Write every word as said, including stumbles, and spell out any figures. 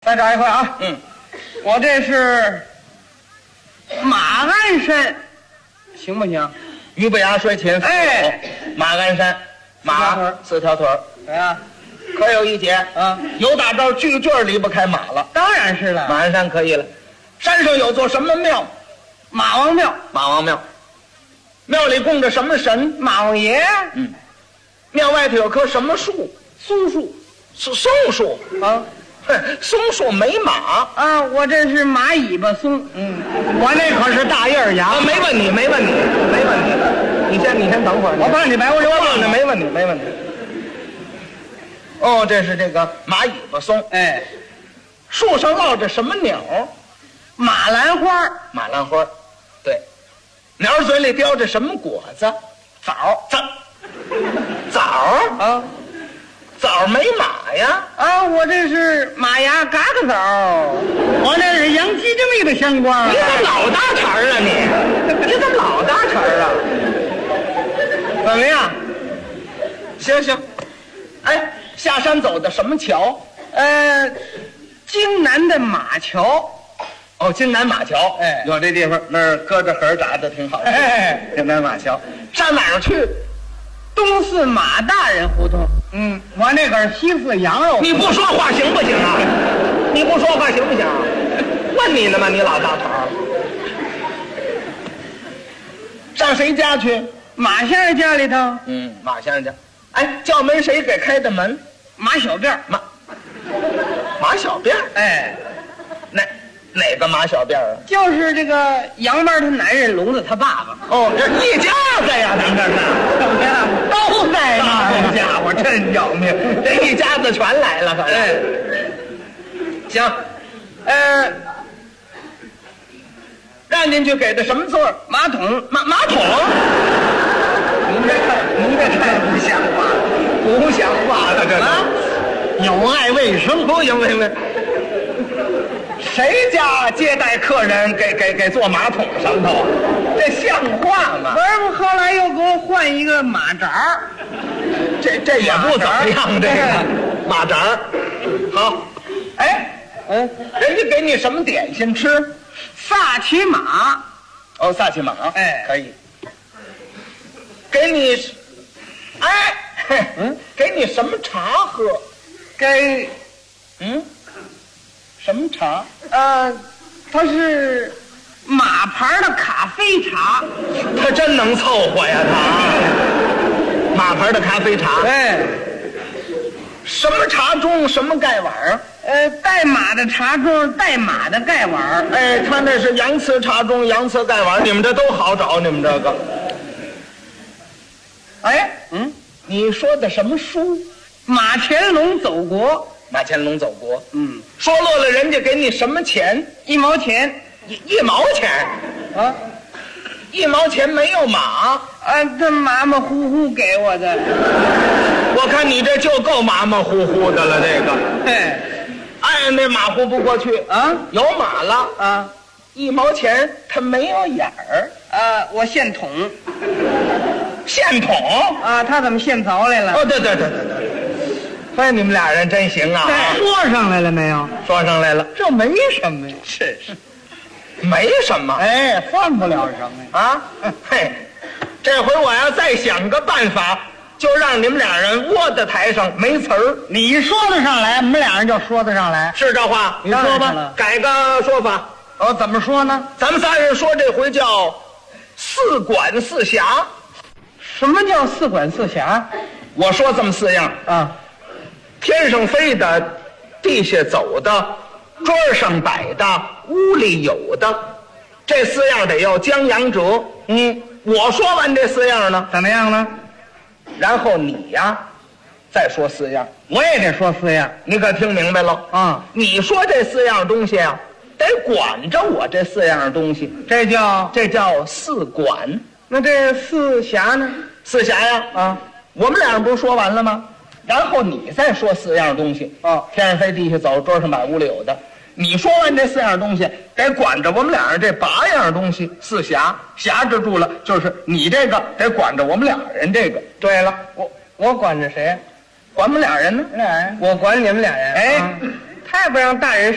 再找一回啊。 嗯， 我这是马鞍山，行不行？ 俞不牙摔琴。 哎， 马鞍山，马四条腿儿， 对呀， 可有一节啊， 有打招句句离不开马了。 当然是了。 马鞍山可以了。山上有座什么庙？ 马王庙。 马王庙。庙里供着什么神？ 马王爷。 嗯。庙外头有棵什么树？ 松树。 松松树啊。 松树没马啊，我这是马尾巴松。嗯，我那可是大叶牙。 啊，没问题，没问题，没问题。你先，你先等会儿。 我帮你白，我就忘了， 没问题，没问题。哦，这是这个马尾巴松。 哎， 树上落着什么鸟？ 马兰花。 马兰花，对。鸟嘴里叼着什么果子？枣。枣。枣啊。 枣没马呀？ 啊，我这是马牙嘎嘎枣，我这是洋鸡这么一个香瓜。 你怎么老搭茬儿啊你？你怎么老搭茬儿啊？ 怎么样？ 行行。哎，下山走的什么桥？ 呃，京南的马桥。 哦，京南马桥。 哎， 有这地方，那儿搁着盒炸的挺好。 哎， 京南马桥。上哪儿去？ 东四马大人胡同。嗯，我那可是西四羊肉。 你不说话行不行啊？你不说话行不行？问你呢吗？你老大头。上谁家去？ 马先生家里头。 嗯，马先生家。哎，叫门谁给开的门？ 马小辫。 马马小辫。 哎， 哪哪个马小辫啊？ 就是这个杨班他男人聋子他爸爸。 哦，这一家子呀，咱们这是怎么样？都在那儿。 好家伙，真要命！这一家子全来了，可是。 哎， 行，呃，让进去给的什么座？ 马桶。 马马桶。您这太，您这太不像话了，不像话了，这啊，有碍卫生。 不行不行不行。谁家接待客人给给给坐马桶上头？这像话吗？ 不是，后来又给我换一个马扎儿， 这这也不怎么样，这个马扎儿。好，哎， 嗯， 人家给你什么点心吃？ 萨其马。 哦，萨其马， 哎， 可以。给你，哎，嗯，给你什么茶喝？ 给， 嗯。什么茶？ 呃，它是马牌的咖啡茶。 他真能凑合呀，他。马牌的咖啡茶。 哎， 什么茶盅？什么盖碗？ 呃，带马的茶盅，带马的盖碗。 哎，他那是洋瓷茶盅，洋瓷盖碗，你们这都好找，你们这个。 哎，嗯， 你说的什么书？ 马乾隆走国。 马乾隆走国。 嗯， 说落了，人家给你什么钱？ 一毛钱。 一一毛钱啊， 一毛钱没有马啊，这马马虎虎给我的。 我看你这就够马马虎虎的了，这个。 嘿， 哎，那马虎不过去啊， 有马了啊， 一毛钱它没有眼儿。 啊，我现捅。 现捅啊，他怎么现凿来了？ 哦，对对对对对。哎，你们俩人真行啊！ 说上来了没有？ 说上来了， 这没什么呀。 是是，没什么。 哎，算不了什么呀。 啊，嘿，这回我要再想个办法，就让你们俩人窝在台上没词儿。 你说得上来，我们俩人就说得上来。 是这话？ 你说吧， 改个说法。 哦，怎么说呢？ 咱们仨人说这回叫四管四辖。 什么叫四管四辖？ 我说这么四样啊。 天上飞的，地下走的，桌上摆的，屋里有的，这四样得要将阳折。嗯，我说完这四样呢， 怎么样呢？ 然后你呀，再说四样， 我也得说四样。 你可听明白了啊？ 你说这四样东西啊，得管着我这四样东西， 这叫这叫四管。 那这四辖呢？ 四辖呀，啊，我们俩人不是说完了吗？然后你再说四样东西。 哦， 天上飞，地下走，桌上摆，屋里有的。你说完这四样东西，得管着我们俩人这八样东西，四辖辖制住了，就是你这个得管着我们俩人这个。对了， 我我管着谁？ 管我们俩人呢？ 俩人，我管你们俩人。 哎， 太不让大人